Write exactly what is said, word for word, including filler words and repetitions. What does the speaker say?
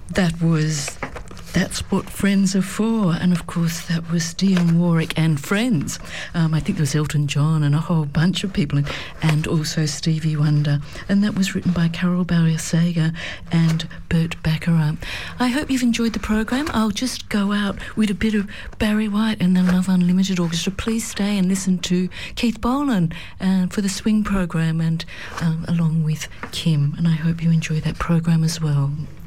That was That's What Friends Are For, and of course that was Dionne Warwick and Friends. Um, I think there was Elton John and a whole bunch of people, and also Stevie Wonder, and that was written by Carol Bayer-Sager and Burt Bacharach. I hope you've enjoyed the program. I'll just go out with a bit of Barry White and the Love Unlimited Orchestra. Please stay and listen to Keith Bolan uh, for the Swing program, and um, along with Kim, and I hope you enjoy that program as well.